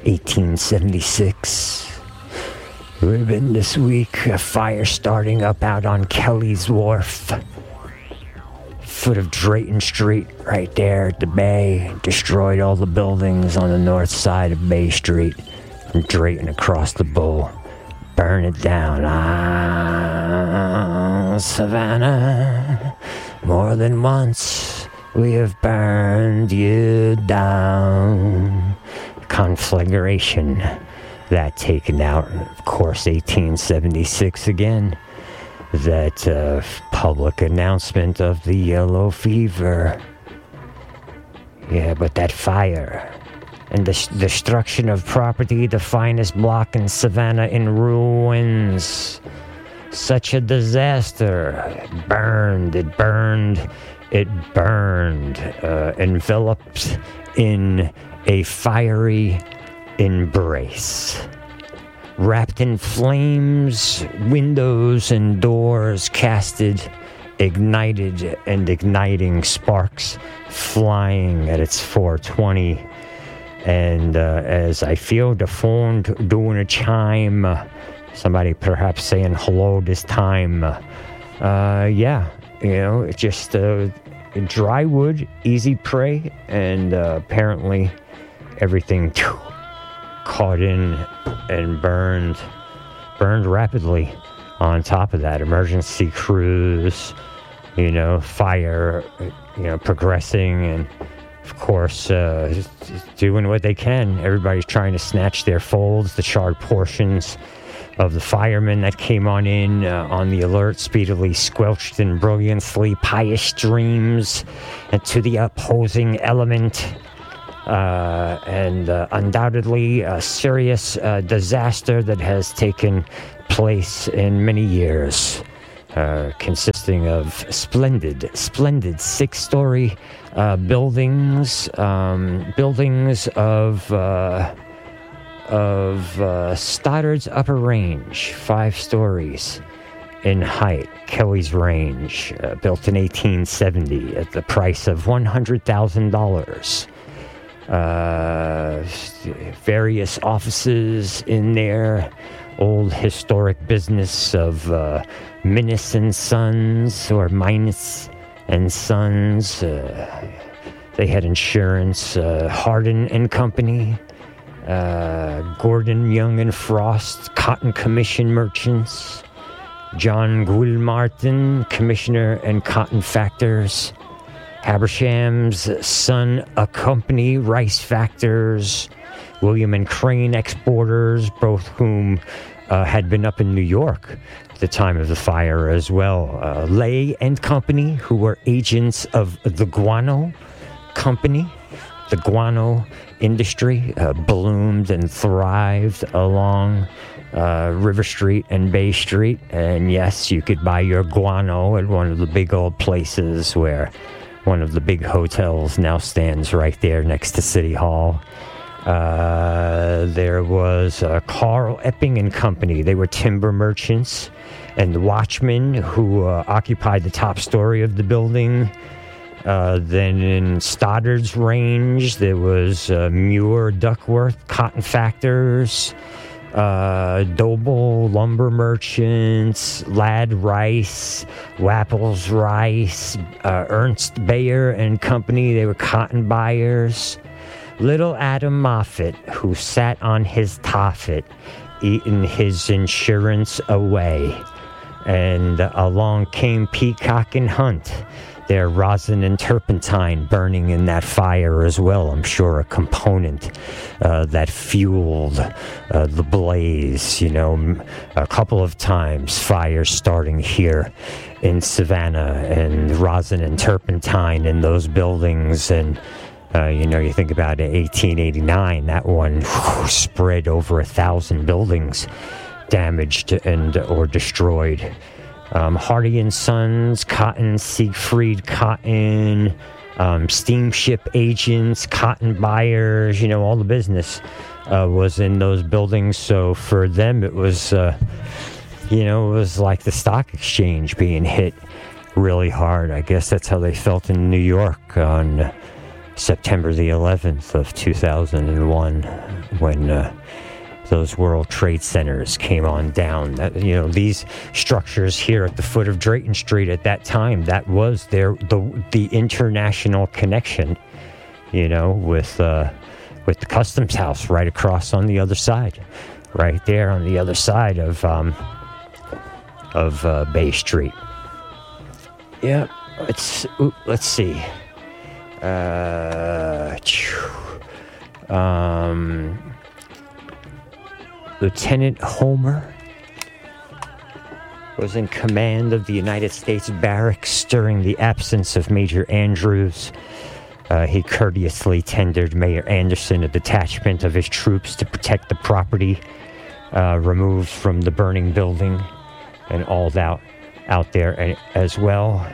1876. We've been this week, a fire starting up out on Kelly's Wharf. Foot of Drayton Street, right there at the bay. Destroyed all the buildings on the north side of Bay Street. From Drayton across the Bow. Burn it down. Savannah. More than once we have burned you down. Conflagration. That taken out, of course, 1876 again. That public announcement of the yellow fever. Yeah, but that fire and the destruction of property, the finest block in Savannah in ruins. Such a disaster. It burned, enveloped in a fiery embrace. Wrapped in flames, windows and doors casted, ignited and igniting sparks flying at its 420. And as I feel the phone doing a chime, somebody perhaps saying hello this time. It's just dry wood, easy prey, and apparently everything caught in and burned rapidly. On top of that, emergency crews, fire, progressing, and of course, doing what they can. Everybody's trying to snatch their folds, the charred portions of the firemen that came on in on the alert, speedily squelched in brilliantly pious streams and to the opposing element. And undoubtedly a serious disaster that has taken place in many years, consisting of splendid 6-story buildings of Stoddard's Upper Range, 5 stories in height. Kelly's Range, built in 1870 at the price of $100,000. Various offices in there, old historic business of Minus and Sons, or Minus and Sons. They had insurance. Hardin and Company, Gordon, Young and Frost, Cotton Commission Merchants, John Gilmartin, Commissioner and Cotton Factors, Habersham's Son a Company, Rice Factors, William and Crane Exporters, both whom had been up in New York at the time of the fire as well. Lay and Company, who were agents of the Guano Company. The guano industry bloomed and thrived along River Street and Bay Street. And yes, you could buy your guano at one of the big old places where one of the big hotels now stands right there next to City Hall. There was Carl Epping and Company. They were timber merchants. And the watchmen who occupied the top story of the building. Then in Stoddard's Range, there was Muir Duckworth Cotton Factors, Doble Lumber Merchants, Ladd Rice, Wapples Rice, Ernst Bayer and Company. They were cotton buyers. Little Adam Moffat, who sat on his Tophet, eating his insurance away. And along came Peacock and Hunt. Their rosin and turpentine burning in that fire as well. I'm sure a component that fueled the blaze. A couple of times fires starting here in Savannah, and rosin and turpentine in those buildings. And you think about it, 1889, that one spread over 1,000 buildings, damaged and or destroyed. Hardy and Sons, Cotton, Siegfried Cotton, steamship agents, cotton buyers, all the business was in those buildings. So for them, it was, it was like the stock exchange being hit really hard. I guess that's how they felt in New York on September the 11th of 2001, when those World Trade Centers came on down. These structures here at the foot of Drayton Street at that time, that was the international connection, with the Customs House right across on the other side, right there on the other side of Bay Street. Yep. Let's see. Lieutenant Homer was in command of the United States barracks during the absence of Major Andrews. He courteously tendered Mayor Anderson a detachment of his troops to protect the property removed from the burning building and all out there as well.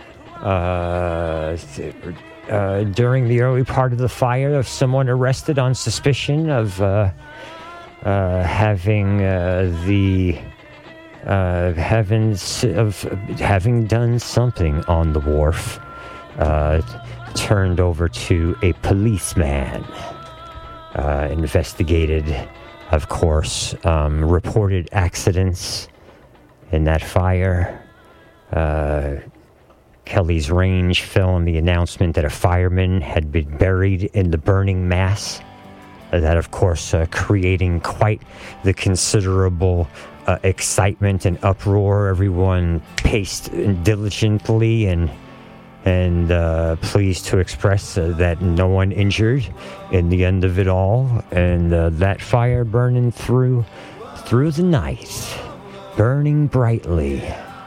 During the early part of the fire, someone arrested on suspicion of having done something on the wharf, turned over to a policeman. Investigated, of course, reported accidents in that fire. Kelly's range fell on the announcement that a fireman had been buried in the burning mass. That, of course, creating quite the considerable excitement and uproar. Everyone paced diligently and pleased to express that no one injured in the end of it all. And that fire burning through the night, burning brightly.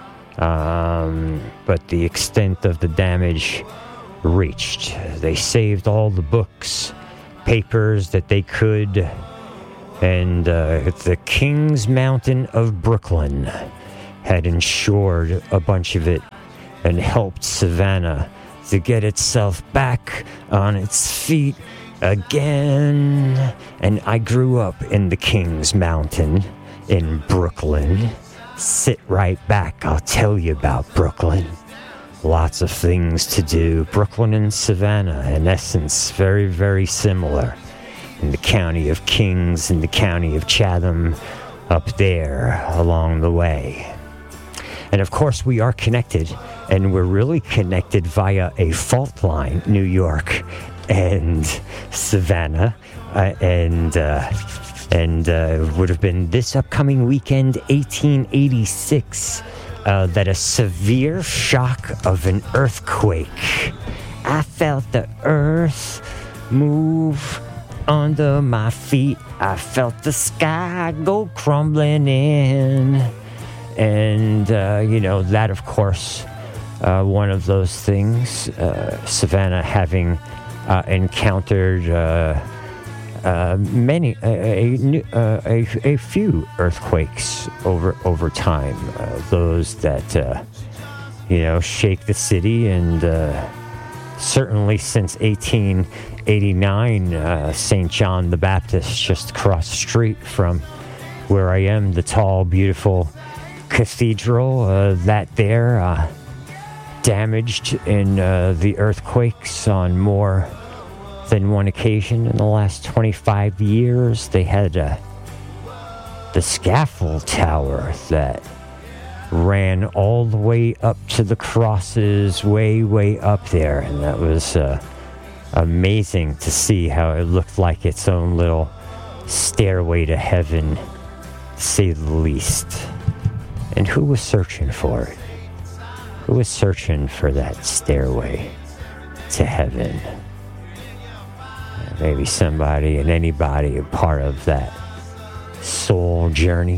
But the extent of the damage reached. They saved all the books, papers that they could, and the Kings Mountain of Brooklyn had insured a bunch of it and helped Savannah to get itself back on its feet again. And I grew up in the Kings Mountain in Brooklyn. Sit right back, I'll tell you about Brooklyn. Lots of things to do. Brooklyn and Savannah, in essence, very, very similar. In the county of Kings, in the county of Chatham, up there along the way. And of course, we are connected, and we're really connected via a fault line, New York and Savannah, and would have been this upcoming weekend, 1886, that a severe shock of an earthquake. I felt the earth move under my feet. I felt the sky go crumbling in. And, that, of course, one of those things, Savannah having encountered a few earthquakes over time, those that shake the city, and certainly since 1889, St. John the Baptist, just across the street from where I am, the tall, beautiful cathedral, that there damaged in the earthquakes on more than one occasion in the last 25 years. They had the scaffold tower that ran all the way up to the crosses, way up there, and that was amazing to see how it looked like its own little stairway to heaven, to say the least. And who was searching for it? Who was searching for that stairway to heaven? Maybe somebody and anybody a part of that soul journey,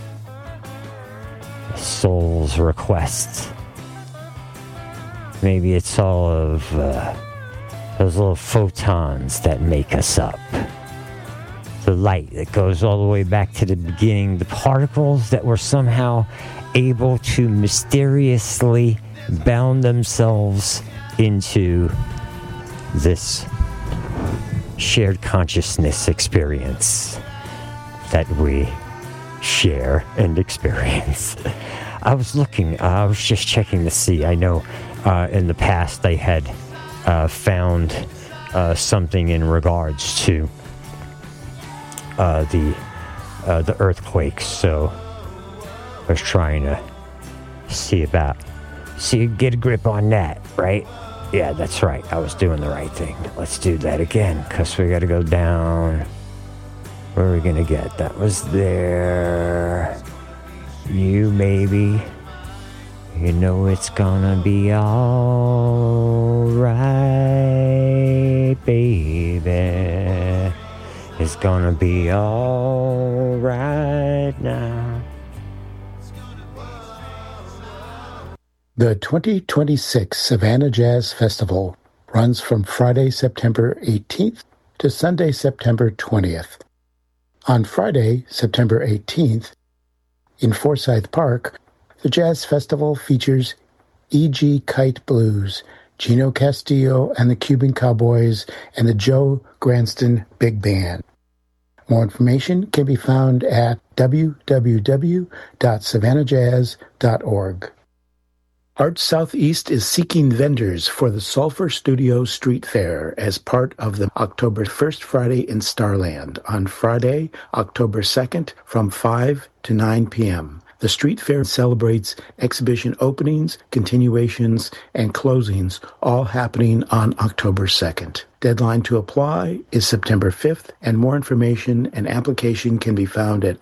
soul's request. Maybe it's all of those little photons that make us up. The light that goes all the way back to the beginning, the particles that were somehow able to mysteriously bound themselves into this shared consciousness experience that we share and experience. I was just checking to see. I know in the past I had found something in regards to the earthquakes. So I was trying to get a grip on that, right? Yeah, that's right. I was doing the right thing. Let's do that again, because we got to go down. Where are we going to get? That was there. You, baby. You know it's gonna be all right, baby. It's gonna be all right now. The 2026 Savannah Jazz Festival runs from Friday, September 18th to Sunday, September 20th. On Friday, September 18th, in Forsyth Park, the Jazz Festival features E.G. Kite Blues, Gino Castillo and the Cuban Cowboys, and the Joe Granston Big Band. More information can be found at www.savannahjazz.org. Arts Southeast is seeking vendors for the Sulphur Studio Street Fair as part of the October 1st Friday in Starland on Friday, October 2nd from 5 to 9 p.m. The street fair celebrates exhibition openings, continuations, and closings, all happening on October 2nd. Deadline to apply is September 5th, and more information and application can be found at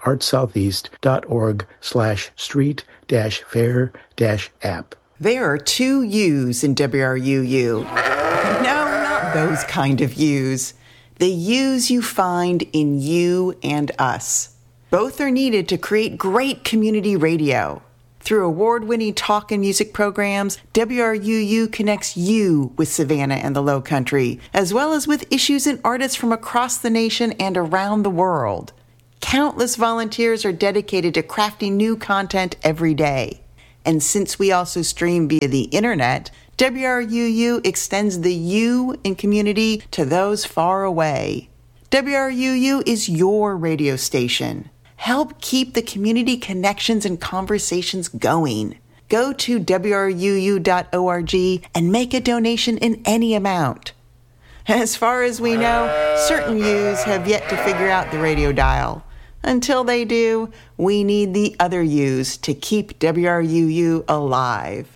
artsoutheast.org/street-fair-app. There are two U's in WRUU. No, not those kind of U's. The U's you find in you and us. Both are needed to create great community radio. Through award-winning talk and music programs, WRUU connects you with Savannah and the Low Country, as well as with issues and artists from across the nation and around the world. Countless volunteers are dedicated to crafting new content every day. And since we also stream via the internet, WRUU extends the you in community to those far away. WRUU is your radio station. Help keep the community connections and conversations going. Go to WRUU.org and make a donation in any amount. As far as we know, certain U's have yet to figure out the radio dial. Until they do, we need the other U's to keep WRUU alive.